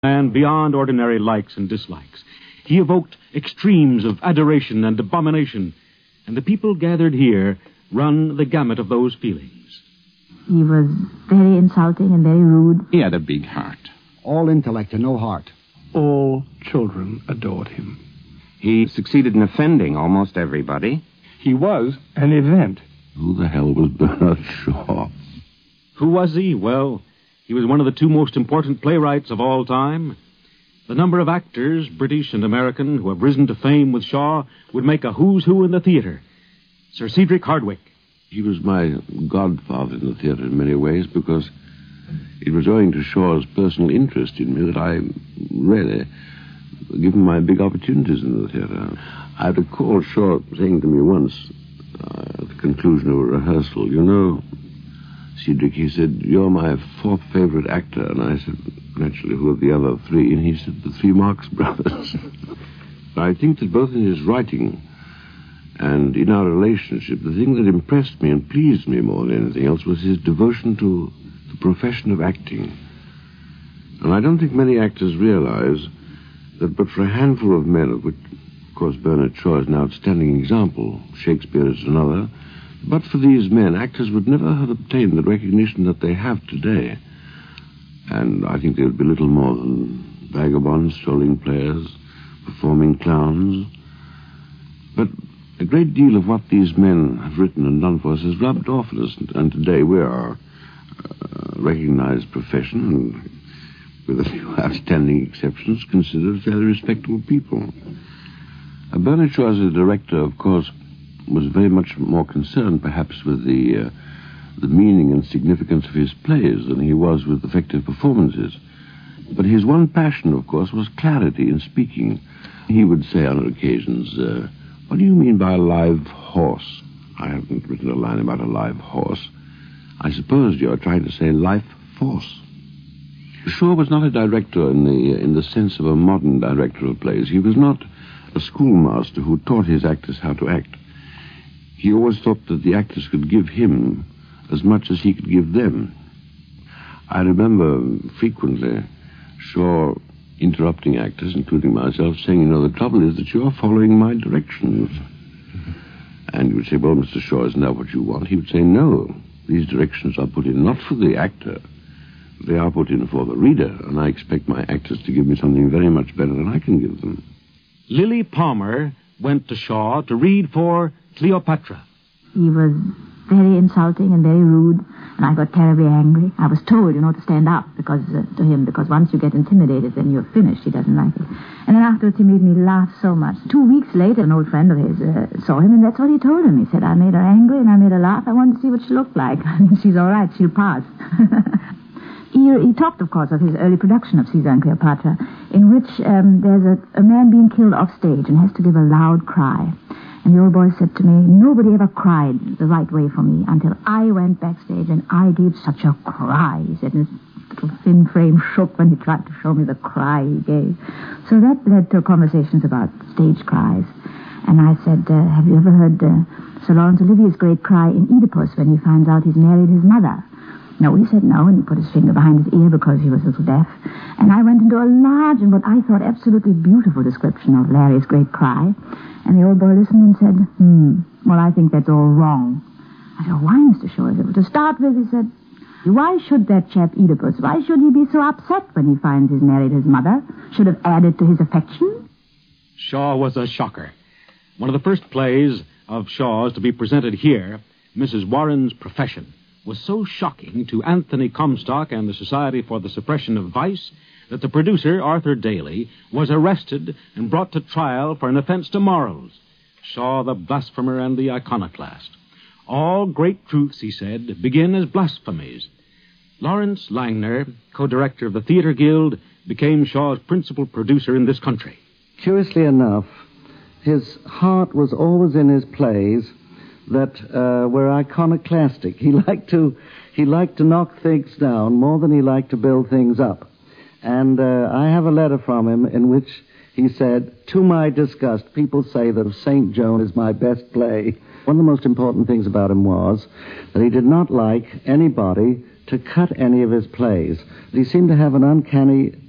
And beyond ordinary likes and dislikes, he evoked extremes of adoration and abomination, and the people gathered here run the gamut of those feelings. He was very insulting and very rude. He had a big heart. All intellect and no heart. All children adored him. He succeeded in offending almost everybody. He was an event. Who the hell was Bernard Shaw? Who was he? Well, he was one of the two most important playwrights of all time. The number of actors, British and American, who have risen to fame with Shaw would make a who's who in the theater. Sir Cedric Hardwicke. He was my godfather in the theater in many ways because it was owing to Shaw's personal interest in me that I really given my big opportunities in the theater. I recall Shaw saying to me once, at the conclusion of a rehearsal, "You know, Cedric," he said, "you're my fourth favorite actor." And I said, "Naturally, who are the other three?" And he said, "The three Marx Brothers." I think that both in his writing and in our relationship, the thing that impressed me and pleased me more than anything else was his devotion to the profession of acting. And I don't think many actors realize that but for a handful of men, of which, of course, Bernard Shaw is an outstanding example, Shakespeare is another, but for these men, actors would never have obtained the recognition that they have today. And I think they would be little more than vagabonds, strolling players, performing clowns. But a great deal of what these men have written and done for us has rubbed off on us, and today we are a recognized profession, and with a few outstanding exceptions, considered fairly respectable people. Bernard Shaw, as a director, of course, was very much more concerned, perhaps, with the meaning and significance of his plays than he was with effective performances. But his one passion, of course, was clarity in speaking. He would say on occasions, "What do you mean by a live horse?" "I haven't written a line about a live horse." "I suppose you're trying to say life force." Shaw was not a director in the sense of a modern director of plays. He was not a schoolmaster who taught his actors how to act. He always thought that the actors could give him as much as he could give them. I remember frequently Shaw interrupting actors, including myself, saying, "You know, the trouble is that you're following my directions." And you would say, "Well, Mr. Shaw, isn't that what you want?" He would say, "No, these directions are put in not for the actor. They are put in for the reader, and I expect my actors to give me something very much better than I can give them." Lily Palmer went to Shaw to read for Cleopatra. He was very insulting and very rude, and I got terribly angry. I was told, to stand up to him, because once you get intimidated, then you're finished. He doesn't like it. And then afterwards, he made me laugh so much. 2 weeks later, an old friend of his saw him, and that's what he told him. He said, "I made her angry, and I made her laugh. I wanted to see what she looked like. I mean, she's all right. She'll pass." He talked, of course, of his early production of Caesar and Cleopatra, in which there's a man being killed off stage and has to give a loud cry. And the old boy said to me, "Nobody ever cried the right way for me until I went backstage, and I gave such a cry." He said, and his little thin frame shook when he tried to show me the cry he gave. So that led to conversations about stage cries. And I said, "Have you ever heard Sir Laurence Olivier's great cry in Oedipus when he finds out he's married his mother?" No, he said no, and he put his finger behind his ear because he was a little deaf. And I went into a large and what I thought absolutely beautiful description of Larry's great cry. And the old boy listened and said, "Well, I think that's all wrong." I said, "Why, Mr. Shaw?" He said, "Well, to start with," he said, "why should that chap Oedipus, why should he be so upset when he finds he's married his mother? Should have added to his affection." Shaw was a shocker. One of the first plays of Shaw's to be presented here, Mrs. Warren's Profession, was so shocking to Anthony Comstock and the Society for the Suppression of Vice that the producer, Arthur Daly, was arrested and brought to trial for an offense to morals. Shaw, the blasphemer and the iconoclast. All great truths, he said, begin as blasphemies. Lawrence Langner, co-director of the Theater Guild, became Shaw's principal producer in this country. Curiously enough, his heart was always in his plays that were iconoclastic. He liked to knock things down more than he liked to build things up. And I have a letter from him in which he said, "To my disgust, people say that St. Joan is my best play." One of the most important things about him was that he did not like anybody to cut any of his plays. He seemed to have an uncanny